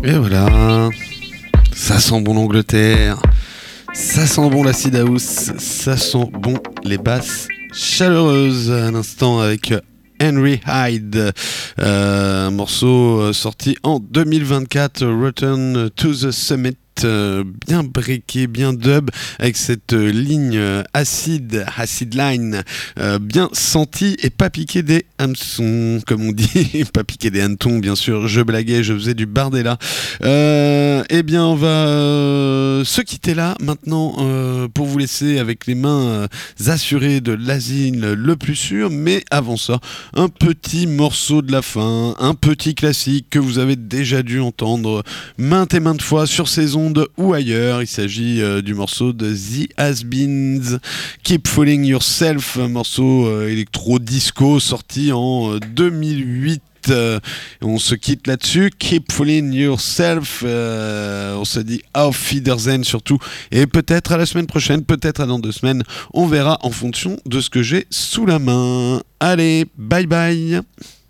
Et voilà, ça sent bon l'Angleterre, ça sent bon l'acid house, ça sent bon les basses chaleureuses à l'instant avec Henry Hyde, un morceau sorti en 2024, Return to the Summit. Bien breaké, bien dub, avec cette ligne acid line, bien sentie et pas piqué des hameçons, comme on dit, pas piqué des hannetons, bien sûr, je blaguais, je faisais du bardella. Eh bien, on va se quitter là, maintenant, pour vous laisser avec les mains assurées de l'asile le plus sûr, mais avant ça, un petit morceau de la fin, un petit classique que vous avez déjà dû entendre maintes et maintes fois sur ces ondes ou ailleurs. Il s'agit du morceau de The Has-Beens, Keep Fooling Yourself, un morceau électro-disco sorti en 2008. On se quitte là-dessus. Keep Fooling Yourself. On se dit Auf Wiedersehen surtout. Et peut-être à la semaine prochaine, peut-être à dans 2 semaines. On verra en fonction de ce que j'ai sous la main. Allez, bye bye.